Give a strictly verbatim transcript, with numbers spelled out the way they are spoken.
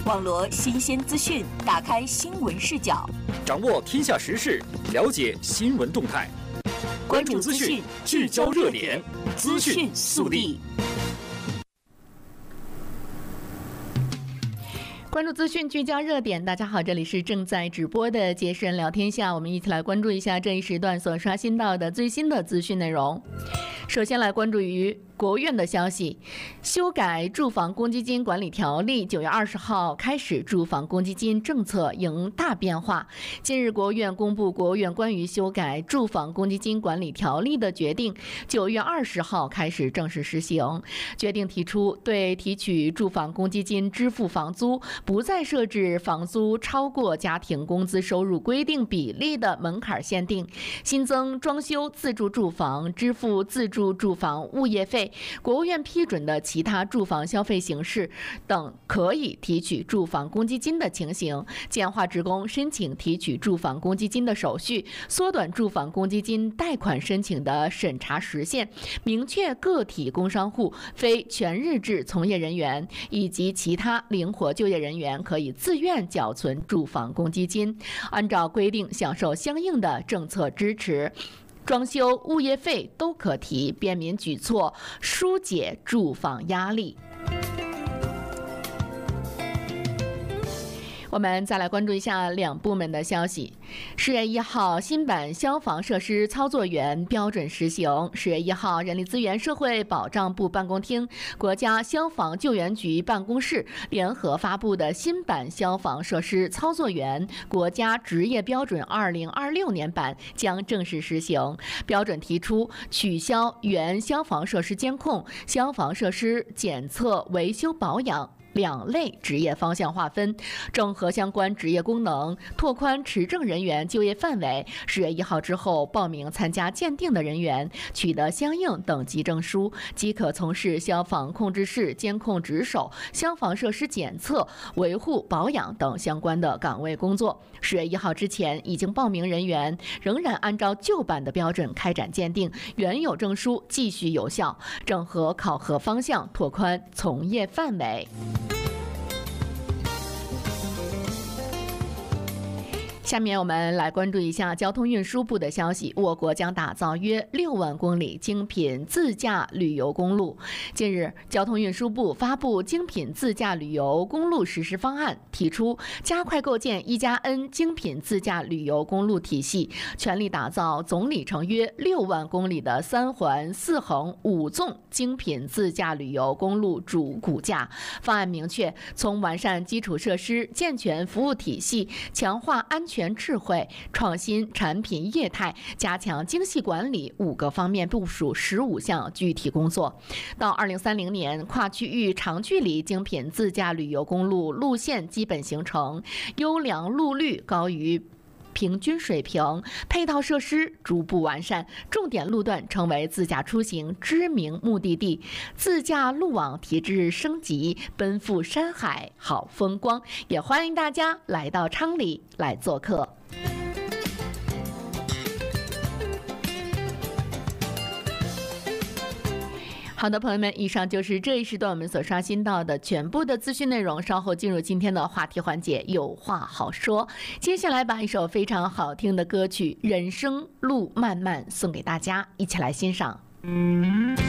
网罗新鲜资讯，打开新闻视角， 掌握天下时事，了解新闻动态。关注资讯，聚焦热点，资讯速递。 关注资讯，聚焦热点。大家好，这里是正在直播的杰士人聊天下，我们一起来关注一下这一时段所刷新到的最新的资讯内容。首先来关注于国务院的消息，修改住房公积金管理条例，九月二十号开始，住房公积金政策迎大变化。近日，国务院公布国务院关于修改住房公积金管理条例的决定，九月二十号开始正式实行。决定提出，对提取住房公积金支付房租，不再设置房租超过家庭工资收入规定比例的门槛限定，新增装修自住住房支付自住住房物业费。国务院批准的其他住房消费形式等可以提取住房公积金的情形，简化职工申请提取住房公积金的手续，缩短住房公积金贷款申请的审查时限，明确个体工商户、非全日制从业人员以及其他灵活就业人员可以自愿缴存住房公积金，按照规定享受相应的政策支持。装修、物业费都可提，便民举措，疏解住房压力。我们再来关注一下两部门的消息。十月一号，新版消防设施操作员标准实行。十月一号，人力资源社会保障部办公厅、国家消防救援局办公室联合发布的新版消防设施操作员国家职业标准二零二六年版将正式实行。标准提出，取消原消防设施监控、消防设施检测、维修保养两类职业方向划分，整合相关职业功能，拓宽持证人员就业范围。十月一号之后，报名参加鉴定的人员取得相应等级证书，即可从事消防控制室监控值守、消防设施检测、维护保养等相关的岗位工作。十月一号之前已经报名人员仍然按照旧版的标准开展鉴定，原有证书继续有效。整合考核方向，拓宽从业范围。下面我们来关注一下交通运输部的消息，我国将打造约六万公里精品自驾旅游公路。近日，交通运输部发布精品自驾旅游公路实施方案，提出加快构建一加 N 精品自驾旅游公路体系，全力打造总里程约六万公里的三环四横五纵精品自驾旅游公路主骨架。方案明确，从完善基础设施、健全服务体系、强化安全智慧、创新产品业态、加强精细管理五个方面部署十五项具体工作。到二零三零年，跨区域长距离精品自驾旅游公路路线基本形成，优良路率高于平均水平，配套设施逐步完善，重点路段成为自驾出行知名目的地，自驾路网提质升级，奔赴山海好风光。也欢迎大家来到昌黎来做客。好的，朋友们，以上就是这一时段我们所刷新到的全部的资讯内容。稍后进入今天的话题环节，有话好说。接下来把一首非常好听的歌曲《人生路漫漫》送给大家，一起来欣赏。